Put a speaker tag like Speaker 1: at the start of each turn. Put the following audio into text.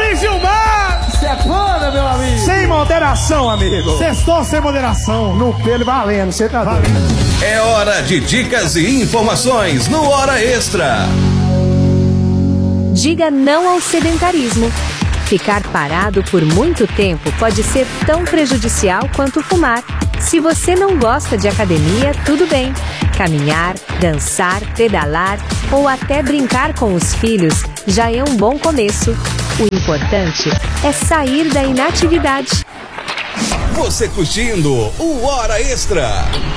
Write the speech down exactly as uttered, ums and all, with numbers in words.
Speaker 1: Aí, Gilmar!
Speaker 2: Sepana, meu amigo!
Speaker 1: Sem moderação, amigo!
Speaker 2: Sextou sem moderação.
Speaker 1: No pelo valendo, você tá valendo.
Speaker 3: É hora de dicas e informações no Hora Extra.
Speaker 4: Diga não ao sedentarismo. Ficar parado por muito tempo pode ser tão prejudicial quanto fumar. Se você não gosta de academia, tudo bem. Caminhar, dançar, pedalar ou até brincar com os filhos já é um bom começo. O importante é sair da inatividade.
Speaker 3: Você curtindo o Hora Extra.